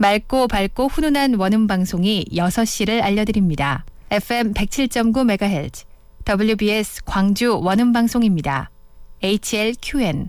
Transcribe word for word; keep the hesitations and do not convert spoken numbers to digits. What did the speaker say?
맑고 밝고 훈훈한 원음 방송이 여섯 시를 알려드립니다. 에프엠 백칠 점 구 메가헤르츠 더블유비에스 광주 원음 방송입니다. 에이치엘큐엔